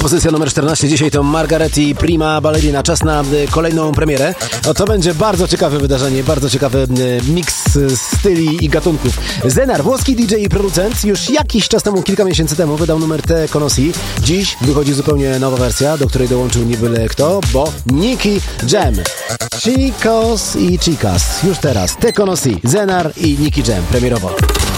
Pozycja numer 14 dzisiaj to Margaret i Prima Ballerina. Czas na kolejną premierę. To będzie bardzo ciekawe wydarzenie, bardzo ciekawy miks styli i gatunków. Zenar, włoski DJ i producent, już jakiś czas temu, kilka miesięcy temu wydał numer Te Conosi. Dziś wychodzi zupełnie nowa wersja, do której dołączył nie byle kto, bo Nicky Jam. Chicos i Chicas. Już teraz Te Conosi, Zenar i Nicky Jam premierowo.